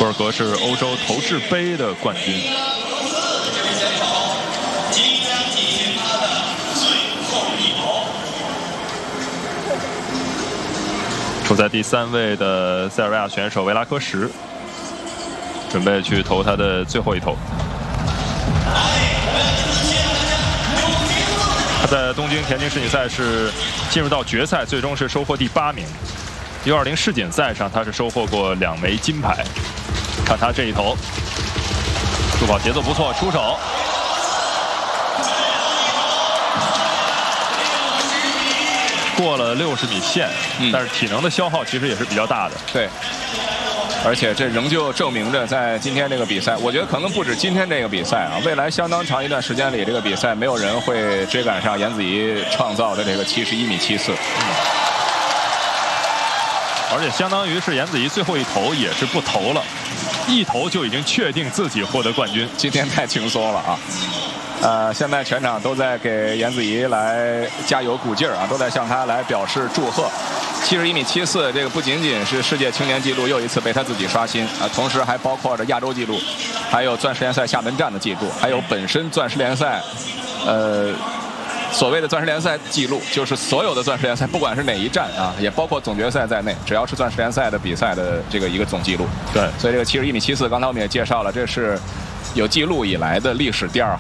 博尔格是欧洲投掷杯的冠军。处在第3位的塞尔维亚选手维拉科什，准备去投他的最后一投。他在东京田径世锦赛是进入到决赛，最终是收获第8名。U20世锦赛上，他是收获过2枚金牌。看他这一投，助跑节奏不错，出手。过了60米线，但是体能的消耗其实也是比较大的。 对，而且这仍旧证明着，在今天这个比赛，我觉得可能不止今天这个比赛啊，未来相当长一段时间里，这个比赛没有人会追赶上颜子怡创造的这个71.74米。 而且相当于是颜子怡最后一投也是不投了，一投就已经确定自己获得冠军。 今天太轻松了啊！现在全场都在给颜子怡来加油鼓劲儿啊，都在向她来表示祝贺。71.74米，这个不仅仅是世界青年纪录又一次被她自己刷新啊，同时还包括着亚洲纪录，还有钻石联赛厦门站的记录，还有本身钻石联赛，所谓的钻石联赛记录，就是所有的钻石联赛，不管是哪一站啊，也包括总决赛在内，只要是钻石联赛的比赛的这个一个总记录。 对， 所以这个71.74米，刚才我们也介绍了，这是有记录以来的历史第2号。